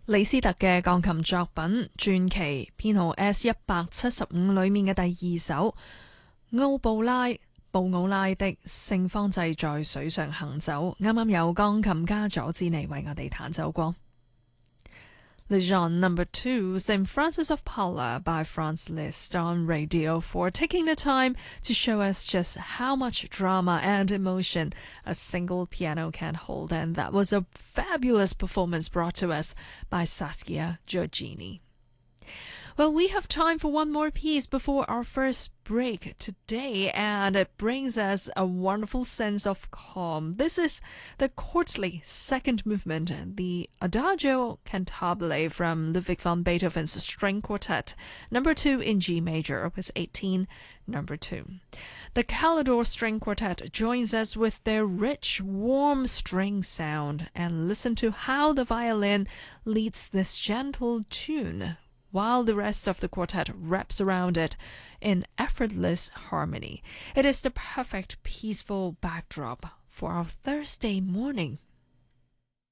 李斯特嘅鋼琴作品傳奇編號 S175裏面嘅第二首布奧拉的聖方濟在水上行走，啱啱有鋼琴家佐治尼為我哋彈奏過。Lejeune No. 2, St. Francis of Paula by Franz Liszt on Radio 4, taking the time to show us just how much drama and emotion a single piano can hold. And that was a fabulous performance brought to us by Saskia Giorgini. Well, we have time for one more piece before our first break today, and it brings us a wonderful sense of calm. This is the courtly second movement, the Adagio Cantabile from Ludwig van Beethoven's String Quartet, number 2 in G major, opus 18, number 2. The Calidore String Quartet joins us with their rich, warm string sound, and listen to how the violin leads this gentle tune, while the rest of the quartet wraps around it in effortless harmony. It is the perfect peaceful backdrop for our Thursday morning